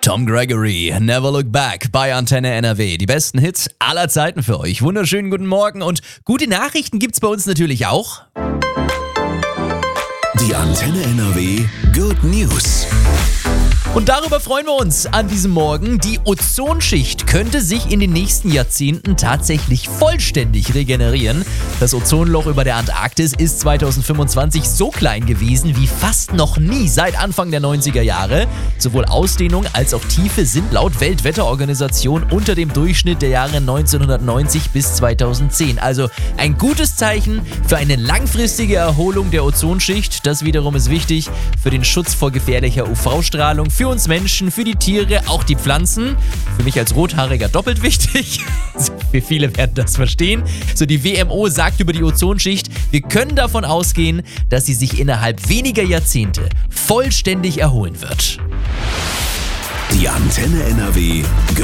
Tom Gregory, Never Look Back bei Antenne NRW. Die besten Hits aller Zeiten für euch. Wunderschönen guten Morgen und gute Nachrichten gibt's bei uns natürlich auch. Die Antenne NRW Good News. Und darüber freuen wir uns an diesem Morgen. Die Ozonschicht könnte sich in den nächsten Jahrzehnten tatsächlich vollständig regenerieren. Das Ozonloch über der Antarktis ist 2025 so klein gewesen wie fast noch nie seit Anfang der 90er Jahre. Sowohl Ausdehnung als auch Tiefe sind laut Weltwetterorganisation unter dem Durchschnitt der Jahre 1990 bis 2010. Also ein gutes Zeichen für eine langfristige Erholung der Ozonschicht. Das wiederum ist wichtig für den Schutz vor gefährlicher UV-Strahlung, für uns Menschen, für die Tiere, auch die Pflanzen. Für mich als Rothaariger doppelt wichtig. Für viele werden das verstehen. So, die WMO sagt über die Ozonschicht, wir können davon ausgehen, dass sie sich innerhalb weniger Jahrzehnte vollständig erholen wird. Die Antenne NRW